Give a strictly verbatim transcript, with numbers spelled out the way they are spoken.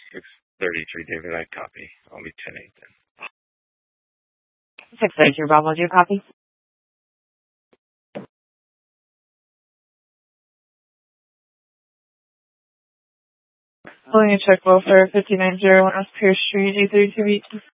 six thirty-three, David, I copy. I'll be ten eight then. six thirty-three, Bravo, do you copy? Pulling a check well for fifty-nine oh one West Pierce Street, A thirty-two eighteen.